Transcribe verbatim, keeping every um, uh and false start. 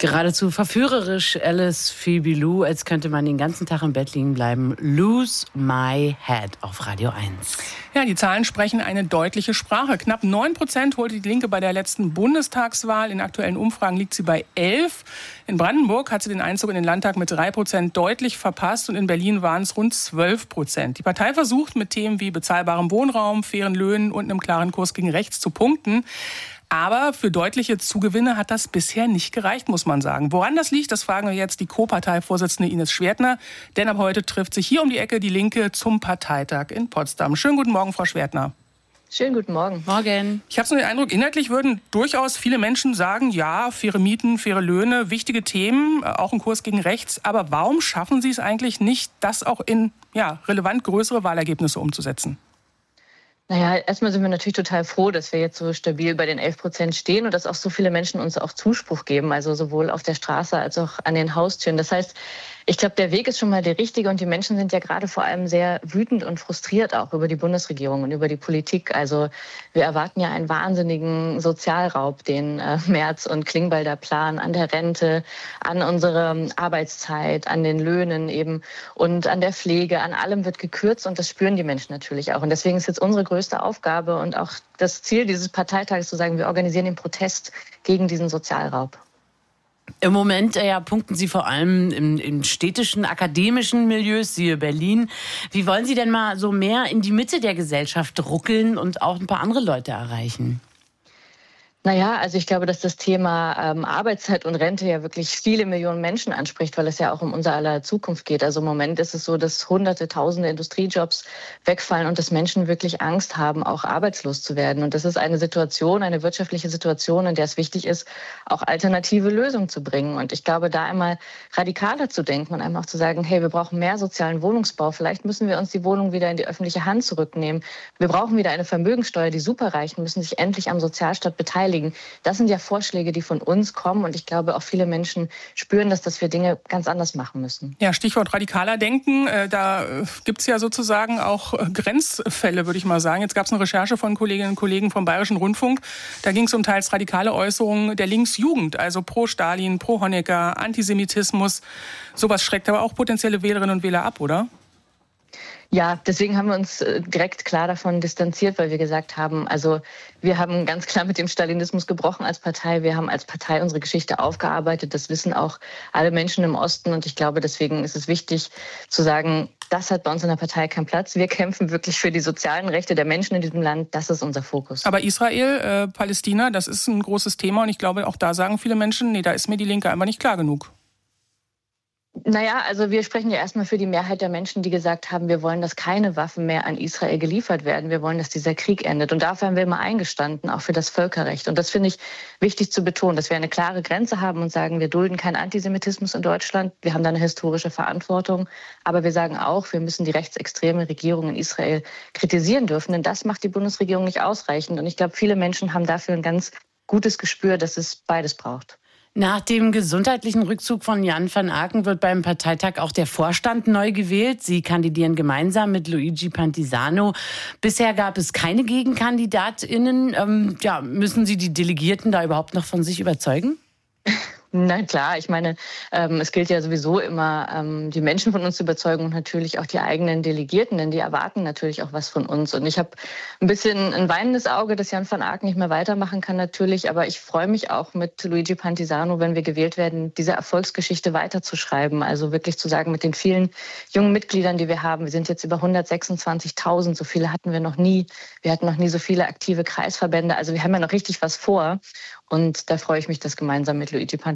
Geradezu verführerisch, Alice Phoebe Lou, als könnte man den ganzen Tag im Bett liegen bleiben. Lose My Head auf Radio eins. Ja, die Zahlen sprechen eine deutliche Sprache. Knapp neun Prozent holte die Linke bei der letzten Bundestagswahl. In aktuellen Umfragen liegt sie bei elf. In Brandenburg hat sie den Einzug in den Landtag mit drei Prozent deutlich verpasst und in Berlin waren es rund zwölf Prozent. Die Partei versucht mit Themen wie bezahlbarem Wohnraum, fairen Löhnen und einem klaren Kurs gegen rechts zu punkten. Aber für deutliche Zugewinne hat das bisher nicht gereicht, muss man sagen. Woran das liegt, das fragen wir jetzt die Co-Parteivorsitzende Ines Schwertner. Denn ab heute trifft sich hier um die Ecke die Linke zum Parteitag in Potsdam. Schönen guten Morgen, Frau Schwertner. Schönen guten Morgen. Morgen. Ich habe so den Eindruck, inhaltlich würden durchaus viele Menschen sagen, ja, faire Mieten, faire Löhne, wichtige Themen, auch ein Kurs gegen rechts. Aber warum schaffen Sie es eigentlich nicht, das auch in ja, relevant größere Wahlergebnisse umzusetzen? Naja, erstmal sind wir natürlich total froh, dass wir jetzt so stabil bei den elf Prozent stehen und dass auch so viele Menschen uns auch Zuspruch geben, also sowohl auf der Straße als auch an den Haustüren. Das heißt, ich glaube, der Weg ist schon mal der richtige und die Menschen sind ja gerade vor allem sehr wütend und frustriert auch über die Bundesregierung und über die Politik. Also wir erwarten ja einen wahnsinnigen Sozialraub, den äh, Merz und Klingbeil da planen, an der Rente, an unserer Arbeitszeit, an den Löhnen eben und an der Pflege, an allem wird gekürzt und das spüren die Menschen natürlich auch. Und deswegen ist jetzt unsere größte Aufgabe und auch das Ziel dieses Parteitages zu sagen, wir organisieren den Protest gegen diesen Sozialraub. Im Moment ja, punkten Sie vor allem in, in städtischen, akademischen Milieus, siehe Berlin. Wie wollen Sie denn mal so mehr in die Mitte der Gesellschaft ruckeln und auch ein paar andere Leute erreichen? Naja, also ich glaube, dass das Thema ähm, Arbeitszeit und Rente ja wirklich viele Millionen Menschen anspricht, weil es ja auch um unser aller Zukunft geht. Also im Moment ist es so, dass hunderte, tausende Industriejobs wegfallen und dass Menschen wirklich Angst haben, auch arbeitslos zu werden. Und das ist eine Situation, eine wirtschaftliche Situation, in der es wichtig ist, auch alternative Lösungen zu bringen. Und ich glaube, da einmal radikaler zu denken und einmal auch zu sagen, hey, wir brauchen mehr sozialen Wohnungsbau. Vielleicht müssen wir uns die Wohnung wieder in die öffentliche Hand zurücknehmen. Wir brauchen wieder eine Vermögenssteuer. Die Superreichen müssen sich endlich am Sozialstaat beteiligen. Das sind ja Vorschläge, die von uns kommen und ich glaube, auch viele Menschen spüren das, dass wir Dinge ganz anders machen müssen. Ja, Stichwort radikaler Denken. Da gibt es ja sozusagen auch Grenzfälle, würde ich mal sagen. Jetzt gab es eine Recherche von Kolleginnen und Kollegen vom Bayerischen Rundfunk. Da ging es um teils radikale Äußerungen der Linksjugend, also pro Stalin, pro Honecker, Antisemitismus. Sowas schreckt aber auch potenzielle Wählerinnen und Wähler ab, oder? Ja, deswegen haben wir uns direkt klar davon distanziert, weil wir gesagt haben, also wir haben ganz klar mit dem Stalinismus gebrochen als Partei. Wir haben als Partei unsere Geschichte aufgearbeitet. Das wissen auch alle Menschen im Osten. Und ich glaube, deswegen ist es wichtig zu sagen, das hat bei uns in der Partei keinen Platz. Wir kämpfen wirklich für die sozialen Rechte der Menschen in diesem Land. Das ist unser Fokus. Aber Israel, äh, Palästina, das ist ein großes Thema. Und ich glaube, auch da sagen viele Menschen, nee, da ist mir die Linke einfach nicht klar genug. Naja, also wir sprechen ja erstmal für die Mehrheit der Menschen, die gesagt haben, wir wollen, dass keine Waffen mehr an Israel geliefert werden. Wir wollen, dass dieser Krieg endet. Und dafür haben wir immer eingestanden, auch für das Völkerrecht. Und das finde ich wichtig zu betonen, dass wir eine klare Grenze haben und sagen, wir dulden keinen Antisemitismus in Deutschland. Wir haben da eine historische Verantwortung. Aber wir sagen auch, wir müssen die rechtsextreme Regierung in Israel kritisieren dürfen. Denn das macht die Bundesregierung nicht ausreichend. Und ich glaube, viele Menschen haben dafür ein ganz gutes Gespür, dass es beides braucht. Nach dem gesundheitlichen Rückzug von Jan van Aken wird beim Parteitag auch der Vorstand neu gewählt. Sie kandidieren gemeinsam mit Luigi Pantisano. Bisher gab es keine GegenkandidatInnen. Ähm, ja, müssen Sie die Delegierten da überhaupt noch von sich überzeugen? Na klar, ich meine, ähm, es gilt ja sowieso immer, ähm, die Menschen von uns zu überzeugen und natürlich auch die eigenen Delegierten, denn die erwarten natürlich auch was von uns. Und ich habe ein bisschen ein weinendes Auge, dass Jan van Aken nicht mehr weitermachen kann natürlich, aber ich freue mich auch mit Luigi Pantisano, wenn wir gewählt werden, diese Erfolgsgeschichte weiterzuschreiben. Also wirklich zu sagen, mit den vielen jungen Mitgliedern, die wir haben, wir sind jetzt über hundertsechsundzwanzigtausend, so viele hatten wir noch nie. Wir hatten noch nie so viele aktive Kreisverbände, also wir haben ja noch richtig was vor. Und da freue ich mich, das gemeinsam mit Luigi Pantisano